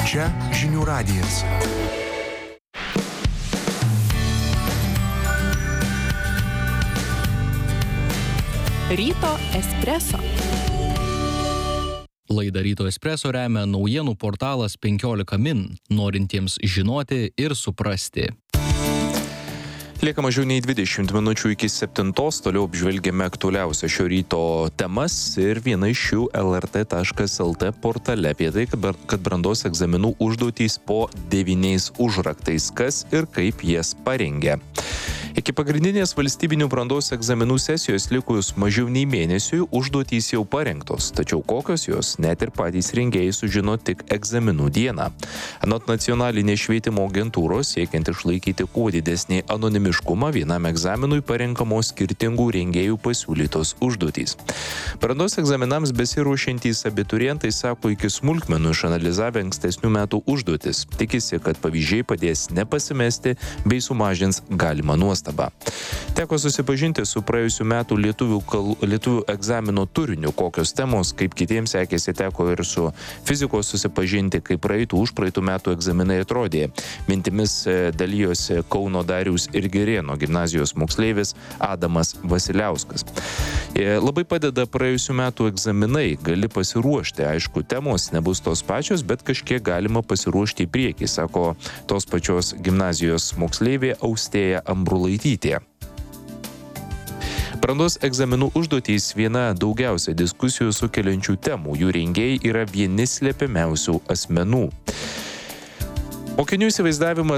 Čia žinių radijas. Ryto espreso. Laidą Ryto espreso remia naujienų portalas 15 min, norintiems žinoti ir suprasti. Lieka mažiau nei 20 minučių iki 7, toliau apžvelgiame aktualiausią šio ryto temas ir viena iš jų lrt.lt portale apie tai, kad brandos egzaminų užduotys po 9 užraktais, kas ir kaip jas parengia. Iki pagrindinės valstybinių brandos egzaminų sesijos likus mažiau nei mėnesiui užduotys jau parengtos, tačiau kokios jos net ir patys rengėjai sužino tik egzaminų dieną. Anot nacionalinės švietimo agentūros, siekiant išlaikyti kuo didesnį anonimiškumą, vienam egzaminui parenkamos skirtingų rengėjų pasiūlytos užduotys. Brandos egzaminams besiruošiantys abiturientai sako iki smulkmenų išanalizavę ankstesnių metų užduotis. Tikisi, kad pavyzdžiai padės nepasimesti bei sumažins galimą nuostabą. Teko susipažinti su praėjusių metų lietuvių egzamino turiniu, kokios temos, kaip kitiems sekėsi, teko ir su fizikos susipažinti, kaip užpraeitų metų egzaminai atrodė. Mintimis dalijosi Kauno Dariaus ir Girėno gimnazijos moksleivis Adamas Vasiliauskas. Labai padeda praėjusių metų egzaminai, gali pasiruošti, aišku, temos nebus tos pačios, bet kažkiek galima pasiruošti į priekį, sako tos pačios gimnazijos moksleivė Austėja Ambrulaitytė. Brandos egzaminų užduotys viena daugiausia diskusijų sukeliančių temų, jų rengėjai yra vieni slepiamiausių asmenų. Mokinių įsivaizdavimas